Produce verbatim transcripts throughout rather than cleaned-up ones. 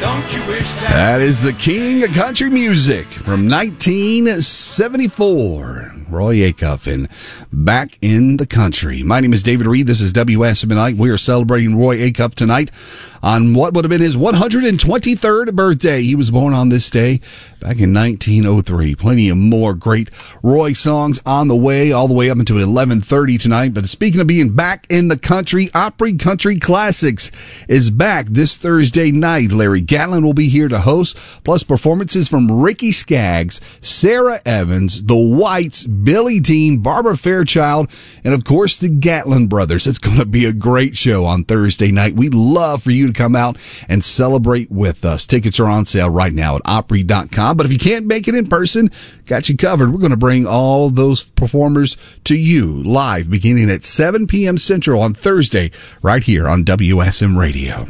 Don't you wish that... That is the king of country music from nineteen seventy-four. Roy Acuff and Back in the Country. My name is David Reed. This is W S M Night. We are celebrating Roy Acuff tonight on what would have been his one hundred twenty-third birthday. He was born on this day back in nineteen oh three. Plenty of more great Roy songs on the way, all the way up until eleven thirty tonight. But speaking of being back in the country, Opry Country Classics is back this Thursday night. Larry Gatlin will be here to host, plus performances from Ricky Skaggs, Sarah Evans, The Whites, Billy Dean, Barbara Fairchild, and of course the Gatlin brothers. It's going to be a great show on Thursday night. We'd love for you to come out and celebrate with us. Tickets are on sale right now at Opry dot com. But if you can't make it in person, got you covered. We're going to bring all of those performers to you live beginning at seven p.m. Central on Thursday right here on W S M Radio.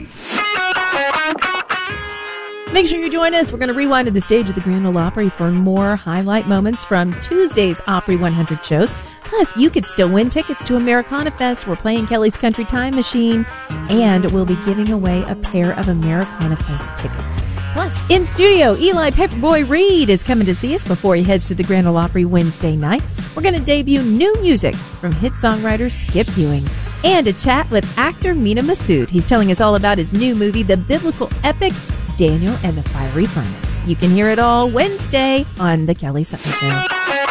Make sure you join us. We're going to rewind to the stage of the Grand Ole Opry for more highlight moments from Tuesday's Opry one hundred shows. Plus, you could still win tickets to Americana Fest. We're playing Kelly's Country Time Machine, and we'll be giving away a pair of Americana Fest tickets. Plus, in studio, Eli Pepperboy Reed is coming to see us before he heads to the Grand Ole Opry Wednesday night. We're going to debut new music from hit songwriter Skip Ewing. And a chat with actor Mina Massoud. He's telling us all about his new movie, the biblical epic Daniel and the Fiery Furnace. You can hear it all Wednesday on The Kelly Sutton Show.